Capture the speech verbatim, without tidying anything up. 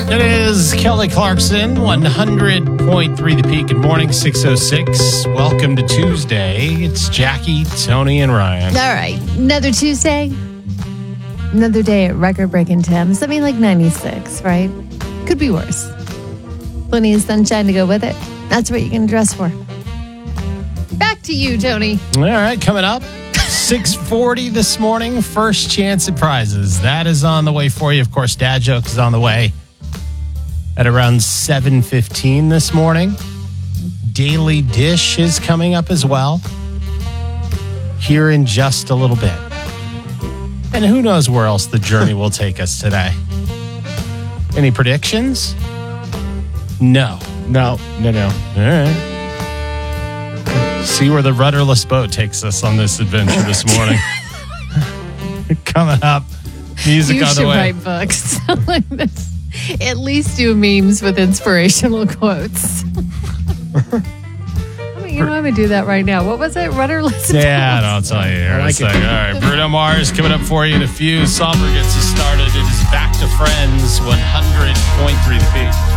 It is Kelly Clarkson, one hundred point three The Peak. Good morning, six oh six. Welcome to Tuesday. It's Jackie, Tony, and Ryan. All right. Another Tuesday. Another day at record-breaking temps. Something like ninety-six, right? Could be worse. Plenty of sunshine to go with it. That's what you can dress for. Back to you, Tony. All right, coming up, six forty this morning, first chance at prizes. That is on the way for you. Of course, Dad Joke is on the way at around seven fifteen this morning. Daily Dish is coming up as well here in just a little bit. And who knows where else the journey will take us today. Any predictions? No. No, no, no. All right. See where the rudderless boat takes us on this adventure this morning. Coming up, music you on the should way. write books like this. At least do memes with inspirational quotes. I mean, you know, I'm going to do that right now. What was it? Rudderless boat? Yeah, I'll tell you here in like a second. All right, Bruno Mars coming up for you in a few. Somber gets us started. It is Back to Friends, one hundred point three The Peak.